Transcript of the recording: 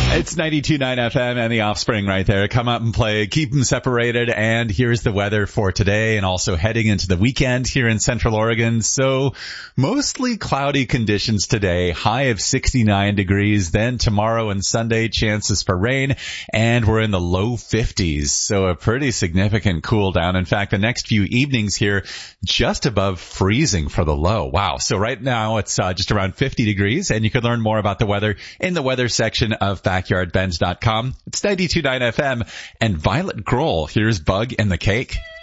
It's 92.9 FM and The Offspring right there. Come up and play. Keep them separated. And here's the weather for today and also heading into the weekend here in Central Oregon. So mostly cloudy conditions today. High of 69 degrees. Then tomorrow and Sunday, chances for rain. And we're in the low 50s. So a pretty significant cool down. In fact, the next few evenings here, just above freezing for the low. Wow. So right now it's just around 50 degrees. And you can learn more about the weather in the weather section of backyardbends.com. It's 92.9 FM and Violet Grohl. Here's Bug and the Cake.